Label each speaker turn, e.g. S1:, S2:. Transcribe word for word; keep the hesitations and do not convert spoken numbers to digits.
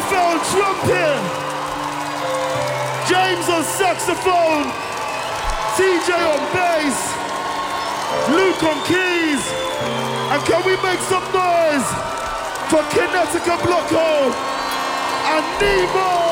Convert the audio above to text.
S1: Feld trumpet, James on saxophone, T J on bass, Luke on keys, and can we make some noise for Kinetica Blocko and Nemo?